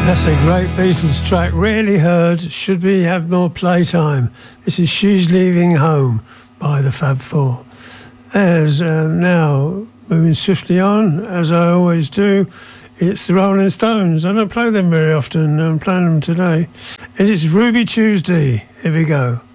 That's a great Beatles track, rarely heard. Should we have more playtime? This is She's Leaving Home by the Fab Four. As now, moving swiftly on, as I always do, it's the Rolling Stones. I don't play them very often. I'm playing them today. And it's Ruby Tuesday. Here we go.